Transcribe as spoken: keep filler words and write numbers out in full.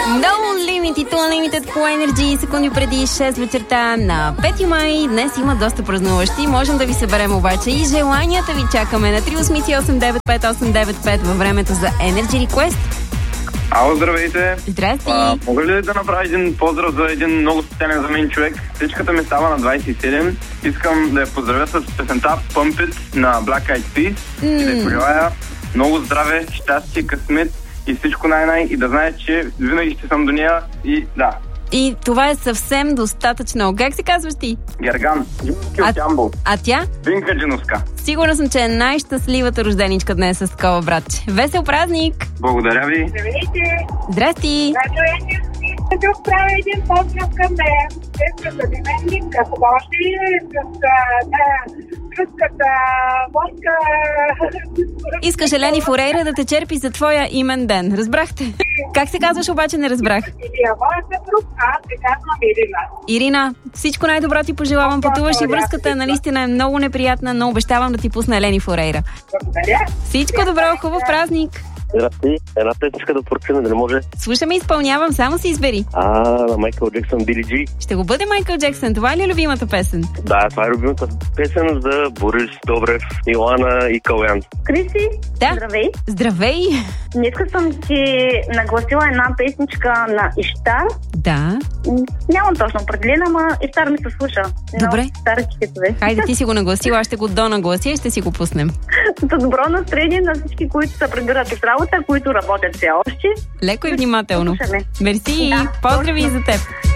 No Limit, to Unlimited по Energy, секунди преди шест вечерта на пети май. Днес има доста празнуващи. Можем да ви съберем обаче и желанията ви чакаме на три осем осем девет пет осем девет пет във времето за Energy Request. Ало, здравейте! Здрасти! А, мога ли да направя един поздрав за един много специален за мен човек? Всичката ми става на двадесет и седем. Искам да я поздравя с песента Pump It на Black Eyed Peas mm. и да я пожелая много здраве, щастие, късмет и всичко най-най и да знае, че винаги ще съм до нея и да. И това е съвсем достатъчно. Как се казваш ти? Герган. А, от Ямбол. а тя? Винка Джиновска. Сигурна съм, че е най-щастливата рожденичка днес с такова братче. Весел празник! Благодаря ви! Здравейте! Здрасти! Здравейте! Да отправя един поздрав към мен. Детската дименника. Хубава ще е с кръската водка. Искаш Елени Форейра да те черпи за твоя имен ден. Разбрахте? Как се казваш, обаче не разбрах. Моят съпруг, аз се казвам Ирина. Ирина, всичко най-добро ти пожелавам. Пътуваш и връзката наистина е много неприятна, но обещавам да ти пусна Елени Форейра. Благодаря. Всичко добро, хубав празник. Здрасти, една песничка да поръчаме, да не може. Слушаме и изпълнявам, само се избери. А, на Майкъл Джексън, Били Джи. Ще го бъде Майкъл Джексън, това ли е любимата песен? Да, това е любимата песен за Борис Добрев, Илана и Калян. Криси, Да. здравей. Здравей! Днеска съм ти нагласила една песничка на Иштар. Да. Нямам точно определена, ама Иштар ми се слуша. Добре. Стари хитове. Хайде, ти си го нагласила, аз ще го донаглася и ще си го пуснем. За добро настроение на всички, които се прибират от работа, които работят все още. Леко и внимателно. Слушаме. Мерси, Да, поздрави и за теб.